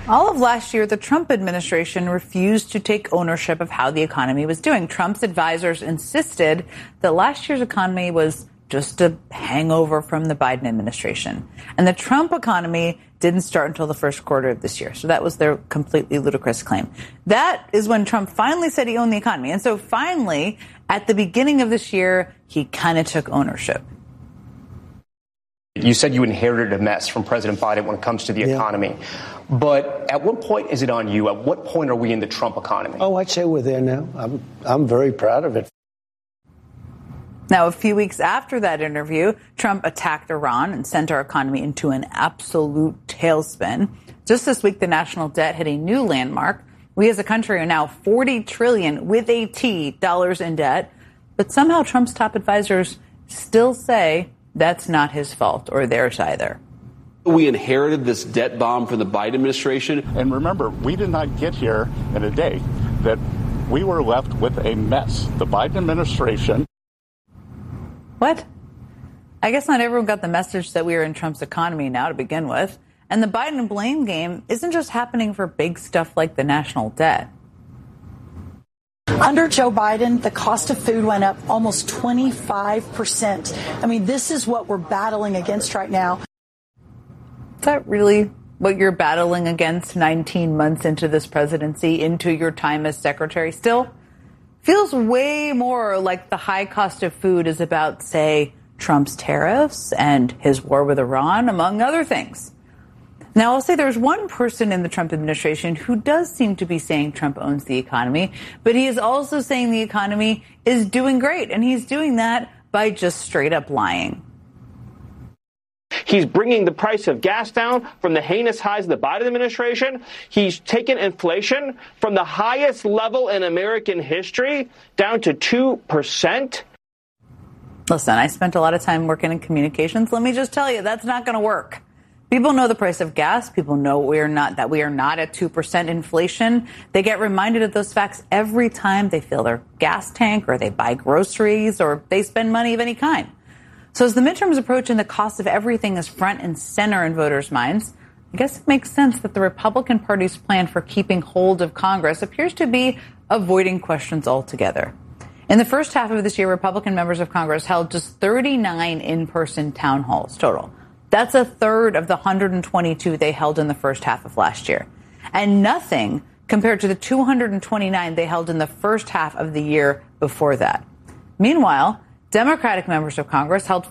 All of last year, the Trump administration refused to take ownership of how the economy was doing. Trump's advisors insisted that last year's economy was just a hangover from the Biden administration. And the Trump economy didn't start until the first quarter of this year. So that was their completely ludicrous claim. That is when Trump finally said he owned the economy. And so finally, at the beginning of this year, he kind of took ownership. You said you inherited a mess from President Biden when it comes to the economy. But at what point is it on you? At what point are we in the Trump economy? Oh, I'd say we're there now. I'm very proud of it. Now, a few weeks after that interview, Trump attacked Iran and sent our economy into an absolute tailspin. Just this week, the national debt hit a new landmark. We as a country are now $40 trillion with a T dollars in debt. But somehow Trump's top advisors still say that's not his fault or theirs either. We inherited this debt bomb from the Biden administration. And remember, we did not get here in a day, that we were left with a mess. The Biden administration. What? I guess not everyone got the message that we are in Trump's economy now to begin with. And the Biden blame game isn't just happening for big stuff like the national debt. Under Joe Biden, the cost of food went up almost 25%. I mean, this is what we're battling against right now. Is that really what you're battling against 19 months into this presidency, into your time as secretary? Still feels way more like the high cost of food is about, say, Trump's tariffs and his war with Iran, among other things. Now, I'll say there's one person in the Trump administration who does seem to be saying Trump owns the economy, but he is also saying the economy is doing great, and he's doing that by just straight up lying. He's bringing the price of gas down from the heinous highs of the Biden administration. He's taken inflation from the highest level in American history down to 2%. Listen, I spent a lot of time working in communications. Let me just tell you, that's not going to work. People know the price of gas. People know we are not at 2% inflation. They get reminded of those facts every time they fill their gas tank or they buy groceries or they spend money of any kind. So as the midterms approach and the cost of everything is front and center in voters' minds, I guess it makes sense that the Republican Party's plan for keeping hold of Congress appears to be avoiding questions altogether. In the first half of this year, Republican members of Congress held just 39 in-person town halls total. That's a third of the 122 they held in the first half of last year. And nothing compared to the 229 they held in the first half of the year before that. Meanwhile, Democratic members of Congress held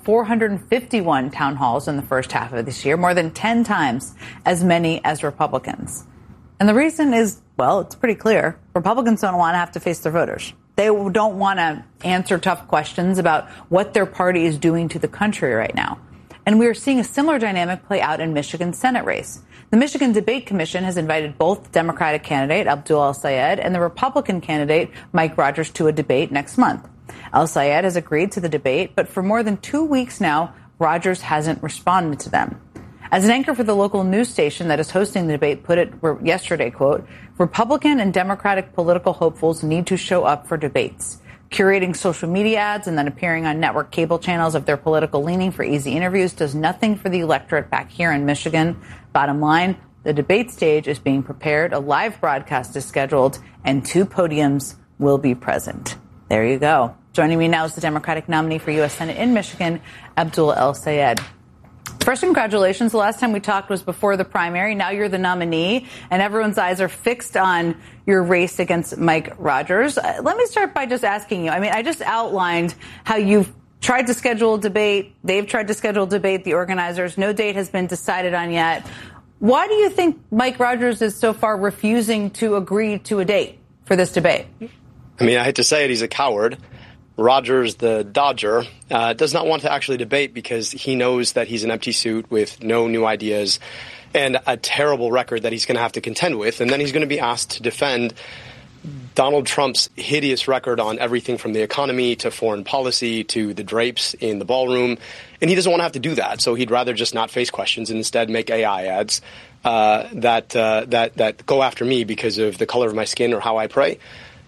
451 town halls in the first half of this year, more than 10 times as many as Republicans. And the reason is, well, it's pretty clear. Republicans don't want to have to face their voters. They don't want to answer tough questions about what their party is doing to the country right now. And we are seeing a similar dynamic play out in Michigan's Senate race. The Michigan Debate Commission has invited both the Democratic candidate, Abdul El-Sayed, and the Republican candidate, Mike Rogers, to a debate next month. El-Sayed has agreed to the debate, but for more than 2 weeks now, Rogers hasn't responded to them. As an anchor for the local news station that is hosting the debate put it yesterday, quote, Republican and Democratic political hopefuls need to show up for debates. Curating social media ads and then appearing on network cable channels of their political leaning for easy interviews does nothing for the electorate back here in Michigan. Bottom line, the debate stage is being prepared, a live broadcast is scheduled, and 2 podiums will be present. There you go. Joining me now is the Democratic nominee for U.S. Senate in Michigan, Abdul El-Sayed. First, congratulations. The last time we talked was before the primary. Now you're the nominee, and everyone's eyes are fixed on your race against Mike Rogers. Let me start by just asking you. I mean, I just outlined how you've tried to schedule a debate. They've tried to schedule a debate, the organizers. No date has been decided on yet. Why do you think Mike Rogers is so far refusing to agree to a date for this debate? I mean, I hate to say it, he's a coward. Rogers, the Dodger, does not want to actually debate because he knows that he's an empty suit with no new ideas and a terrible record that he's going to have to contend with. And then he's going to be asked to defend Donald Trump's hideous record on everything from the economy to foreign policy to the drapes in the ballroom. And he doesn't want to have to do that. So he'd rather just not face questions and instead make AI ads that go after me because of the color of my skin or how I pray.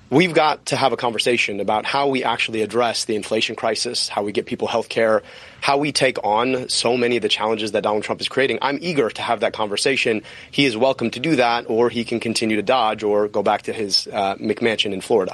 We've got to have a conversation about how we actually address the inflation crisis, how we get people health care, how we take on so many of the challenges that Donald Trump is creating. I'm eager to have that conversation. He is welcome to do that, or he can continue to dodge or go back to his McMansion in Florida.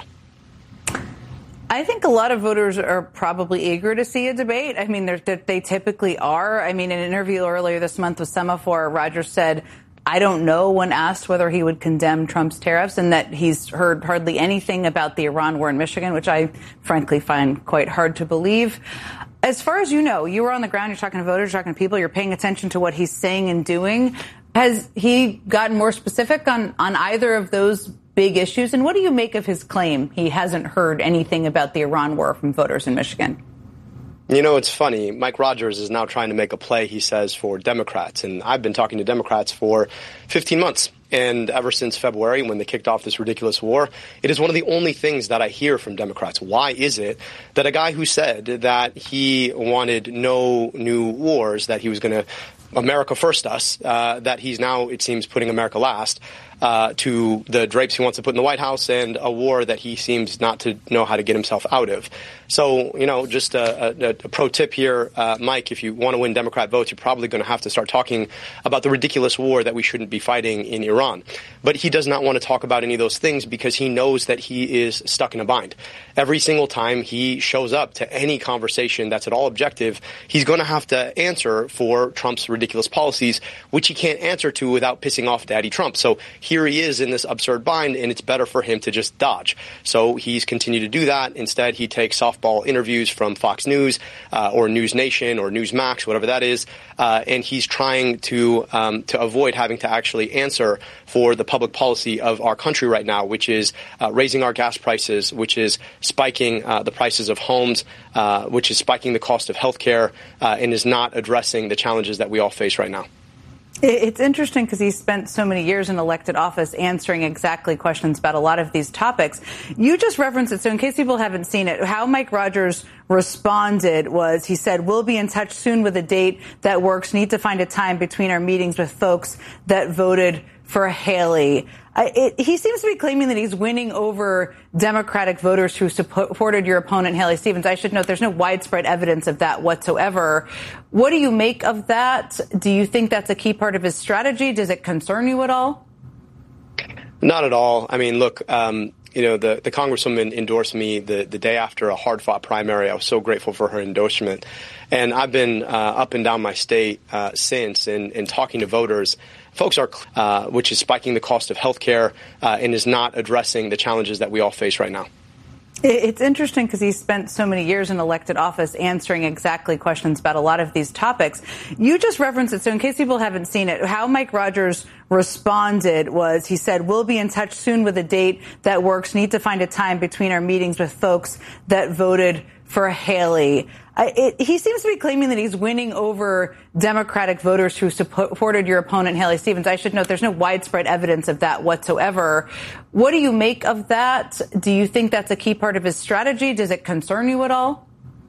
I think a lot of voters are probably eager to see a debate. I mean, they typically are. I mean, in an interview earlier this month with Semaphore, Rogers said, I don't know, when asked whether he would condemn Trump's tariffs, and that he's heard hardly anything about the Iran war in Michigan, which I frankly find quite hard to believe. As far as you know, you were on the ground, you're talking to voters, you're talking to people, you're paying attention to what he's saying and doing. Has he gotten more specific on either of those big issues? And what do you make of his claim he hasn't heard anything about the Iran war from voters in Michigan? You know, it's funny. Mike Rogers is now trying to make a play, he says, for Democrats. And I've been talking to Democrats for 15 months. And ever since February, when they kicked off this ridiculous war, it is one of the only things that I hear from Democrats. Why is it that a guy who said that he wanted no new wars, that he was going to America first us, that he's now, it seems, putting America last, to the drapes he wants to put in the White House and a war that he seems not to know how to get himself out of. So, you know, just a pro tip here, Mike, if you want to win Democrat votes, you're probably going to have to start talking about the ridiculous war that we shouldn't be fighting in Iran. But he does not want to talk about any of those things because he knows that he is stuck in a bind. Every single time he shows up to any conversation that's at all objective, he's going to have to answer for Trump's ridiculous policies, which he can't answer to without pissing off Daddy Trump. So here he is in this absurd bind, and it's better for him to just dodge. So he's continued to do that. Instead, he takes softball interviews from Fox News or News Nation or Newsmax, whatever that is, and he's trying to avoid having to actually answer for the public policy of our country right now, which is raising our gas prices, which is spiking the prices of homes, which is spiking the cost of health care, and is not addressing the challenges that we all face right now. It's interesting because he spent so many years in elected office answering exactly questions about a lot of these topics. You just referenced it, so in case people haven't seen it, how Mike Rogers responded was, he said, we'll be in touch soon with a date that works. Need to find a time between our meetings with folks that voted for Haley. He seems to be claiming that he's winning over Democratic voters who supported your opponent, Haley Stevens. I should note there's no widespread evidence of that whatsoever. What do you make of that? Do you think that's a key part of his strategy? Does it concern you at all? Not at all. I mean, look, you know, the Congresswoman endorsed me the day after a hard-fought primary. I was so grateful for her endorsement. And I've been up and down my state since and talking to voters. Folks are, which is spiking the cost of health care and is not addressing the challenges that we all face right now. It's interesting because he spent so many years in elected office answering exactly questions about a lot of these topics. You just referenced it, so in case people haven't seen it, how Mike Rogers responded was, he said, we'll be in touch soon with a date that works. Need to find a time between our meetings with folks that voted for Haley. He seems to be claiming that he's winning over Democratic voters who supported your opponent, Haley Stevens. I should note there's no widespread evidence of that whatsoever. What do you make of that? Do you think that's a key part of his strategy? Does it concern you at all?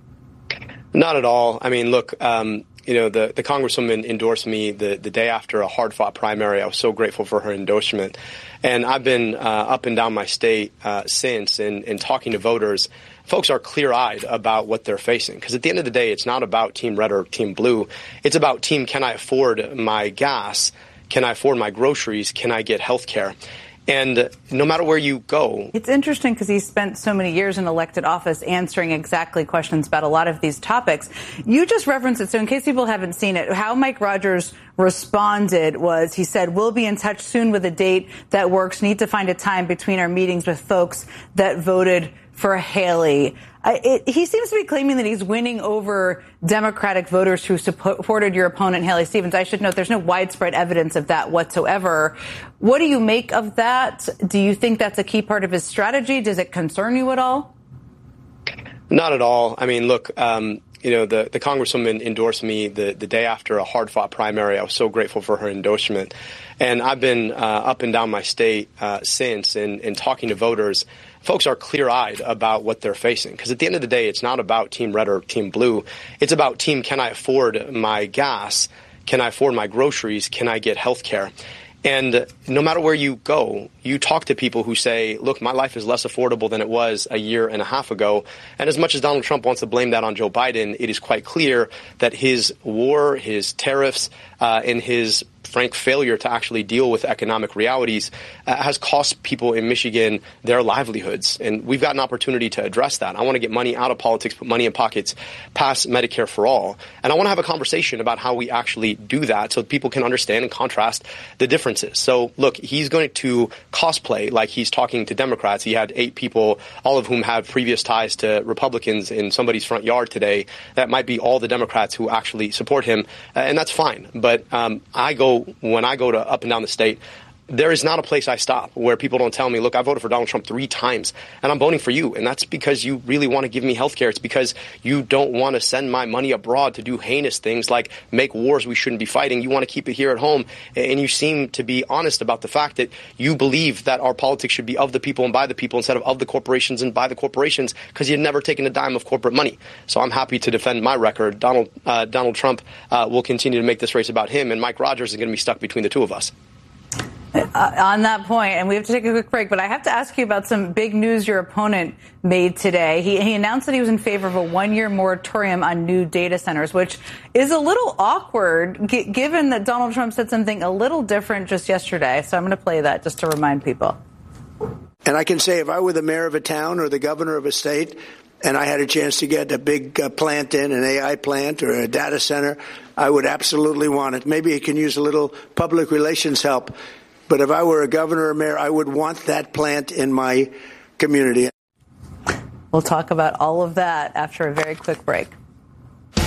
Not at all. I mean, look, you know, the Congresswoman endorsed me the day after a hard-fought primary. I was so grateful for her endorsement. And I've been up and down my state since and talking to voters. Folks are clear-eyed about what they're facing. Because at the end of the day, it's not about Team Red or Team Blue. It's about Team, can I afford my gas? Can I afford my groceries? Can I get health care? And no matter where you go. It's interesting because he spent so many years in elected office answering exactly questions about a lot of these topics. You just referenced it, so in case people haven't seen it, how Mike Rogers responded was, he said, we'll be in touch soon with a date that works. Need to find a time between our meetings with folks that voted for Haley. He seems to be claiming that he's winning over Democratic voters who supported your opponent, Haley Stevens. I should note there's no widespread evidence of that whatsoever. What do you make of that? Do you think that's a key part of his strategy? Does it concern you at all? Not at all. I mean, look, you know, the Congresswoman endorsed me the day after a hard-fought primary. I was so grateful for her endorsement. And I've been up and down my state since and talking to voters. Folks are clear-eyed about what they're facing. Because at the end of the day, it's not about Team Red or Team Blue. It's about Team, can I afford my gas? Can I afford my groceries? Can I get health care? And no matter where you go, you talk to people who say, look, my life is less affordable than it was a year and a half ago. And as much as Donald Trump wants to blame that on Joe Biden, it is quite clear that his war, his tariffs, and his frank failure to actually deal with economic realities has cost people in Michigan their livelihoods. And we've got an opportunity to address that. I want to get money out of politics, put money in pockets, pass Medicare for all. And I want to have a conversation about how we actually do that so people can understand and contrast the differences. So, look, he's going to cosplay like he's talking to Democrats. He had 8 people, all of whom have previous ties to Republicans in somebody's front yard today. That might be all the Democrats who actually support him. And that's fine. But when I go to up and down the state, there is not a place I stop where people don't tell me, look, I voted for Donald Trump 3 times and I'm voting for you. And that's because you really want to give me health care. It's because you don't want to send my money abroad to do heinous things like make wars we shouldn't be fighting. You want to keep it here at home. And you seem to be honest about the fact that you believe that our politics should be of the people and by the people instead of the corporations and by the corporations, because you've never taken a dime of corporate money. So I'm happy to defend my record. Donald Trump will continue to make this race about him, and Mike Rogers is going to be stuck between the two of us. On that point, and we have to take a quick break, but I have to ask you about some big news your opponent made today. He announced that he was in favor of a 1-year moratorium on new data centers, which is a little awkward given that Donald Trump said something a little different just yesterday. So I'm going to play that just to remind people. And I can say if I were the mayor of a town or the governor of a state and I had a chance to get a big plant in, an AI plant or a data center, I would absolutely want it. Maybe it can use a little public relations help. But if I were a governor or mayor, I would want that plant in my community. We'll talk about all of that after a very quick break.